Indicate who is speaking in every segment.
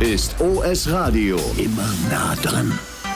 Speaker 1: ist OS Radio. Immer nah dran.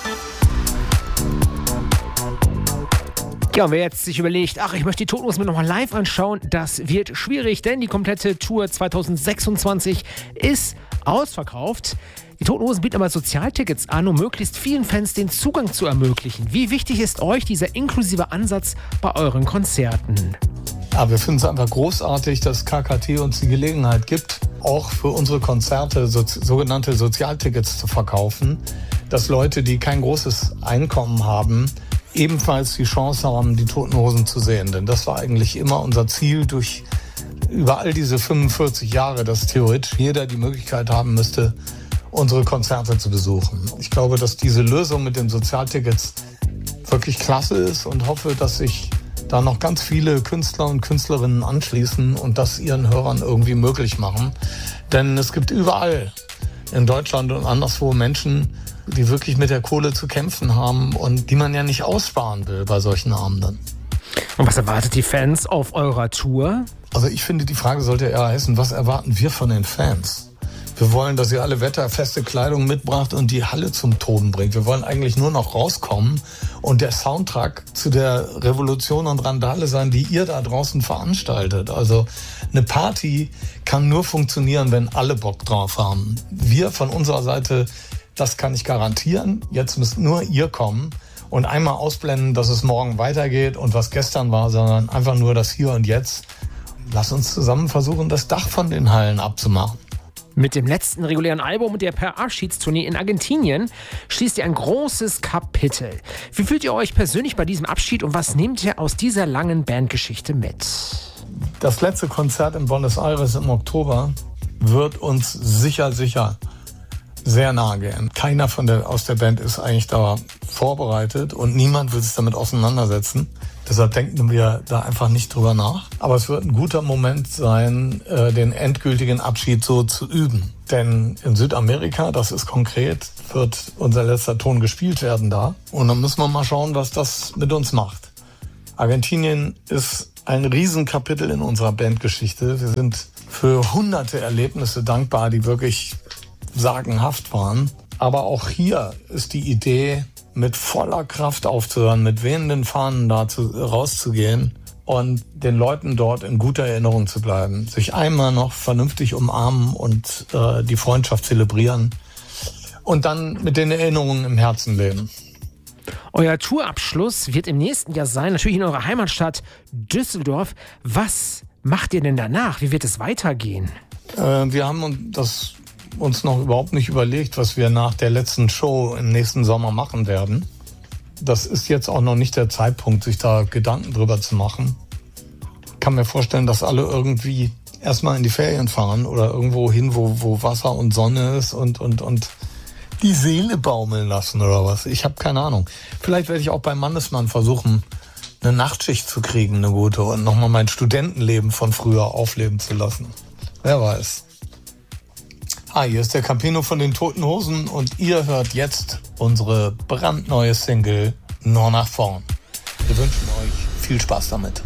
Speaker 2: Ja, und wer jetzt sich überlegt, ich möchte die Toten Hosen mir nochmal live anschauen, das wird schwierig, denn die komplette Tour 2026 ist ausverkauft. Die Toten Hosen bieten aber Sozialtickets an, um möglichst vielen Fans den Zugang zu ermöglichen. Wie wichtig ist euch dieser inklusive Ansatz bei euren Konzerten?
Speaker 3: Ja, wir finden es einfach großartig, dass KKT uns die Gelegenheit gibt, auch für unsere Konzerte sogenannte Sozialtickets zu verkaufen, dass Leute, die kein großes Einkommen haben, ebenfalls die Chance haben, die Toten Hosen zu sehen. Denn das war eigentlich immer unser Ziel über all diese 45 Jahre, dass theoretisch jeder die Möglichkeit haben müsste, unsere Konzerte zu besuchen. Ich glaube, dass diese Lösung mit den Sozialtickets wirklich klasse ist und hoffe, dass sich da noch ganz viele Künstler und Künstlerinnen anschließen und das ihren Hörern irgendwie möglich machen. Denn es gibt überall in Deutschland und anderswo Menschen, die wirklich mit der Kohle zu kämpfen haben und die man ja nicht aussparen will bei solchen Abenden.
Speaker 2: Und was erwartet die Fans auf eurer Tour?
Speaker 3: Also ich finde, die Frage sollte eher heißen, was erwarten wir von den Fans? Wir wollen, dass ihr alle wetterfeste Kleidung mitbracht und die Halle zum Toben bringt. Wir wollen eigentlich nur noch rauskommen und der Soundtrack zu der Revolution und Randale sein, die ihr da draußen veranstaltet. Also eine Party kann nur funktionieren, wenn alle Bock drauf haben. Wir von unserer Seite, das kann ich garantieren. Jetzt müsst nur ihr kommen und einmal ausblenden, dass es morgen weitergeht und was gestern war, sondern einfach nur das Hier und Jetzt. Lass uns zusammen versuchen, das Dach von den Hallen abzumachen.
Speaker 2: Mit dem letzten regulären Album und der Per-Abschiedstournee in Argentinien schließt ihr ein großes Kapitel. Wie fühlt ihr euch persönlich bei diesem Abschied und was nehmt ihr aus dieser langen Bandgeschichte mit?
Speaker 3: Das letzte Konzert in Buenos Aires im Oktober wird uns sicher sehr nahe gehen. Keiner aus der Band ist eigentlich da vorbereitet und niemand will sich damit auseinandersetzen. Deshalb denken wir da einfach nicht drüber nach. Aber es wird ein guter Moment sein, den endgültigen Abschied so zu üben. Denn in Südamerika, das ist konkret, wird unser letzter Ton gespielt werden da. Und dann müssen wir mal schauen, was das mit uns macht. Argentinien ist ein Riesenkapitel in unserer Bandgeschichte. Wir sind für hunderte Erlebnisse dankbar, die wirklich sagenhaft waren. Aber auch hier ist die Idee, mit voller Kraft aufzuhören, mit wehenden Fahnen da rauszugehen und den Leuten dort in guter Erinnerung zu bleiben. Sich einmal noch vernünftig umarmen und die Freundschaft zelebrieren und dann mit den Erinnerungen im Herzen leben.
Speaker 2: Euer Tourabschluss wird im nächsten Jahr sein, natürlich in eurer Heimatstadt Düsseldorf. Was macht ihr denn danach? Wie wird es weitergehen?
Speaker 3: Wir haben uns noch überhaupt nicht überlegt, was wir nach der letzten Show im nächsten Sommer machen werden. Das ist jetzt auch noch nicht der Zeitpunkt, sich da Gedanken drüber zu machen. Ich kann mir vorstellen, dass alle irgendwie erstmal in die Ferien fahren oder irgendwo hin, wo Wasser und Sonne ist und die Seele baumeln lassen oder was. Ich habe keine Ahnung. Vielleicht werde ich auch beim Mannesmann versuchen, eine Nachtschicht zu kriegen, eine gute, und nochmal mein Studentenleben von früher aufleben zu lassen. Wer weiß. Hier ist der Campino von den Toten Hosen und ihr hört jetzt unsere brandneue Single Nur nach vorn. Wir wünschen euch viel Spaß damit.